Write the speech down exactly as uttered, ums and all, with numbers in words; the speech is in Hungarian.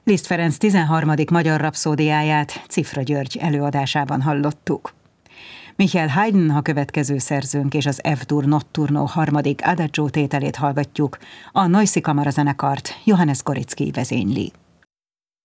Liszt Ferenc tizenharmadik magyar rapszódiáját Cifra György előadásában hallottuk. Michael Haydn a következő szerzőnk, és az F-dur Notturno harmadik Adagio tételét hallgatjuk. A Neuszi kamarazenekart Johannes Gorizki vezényli.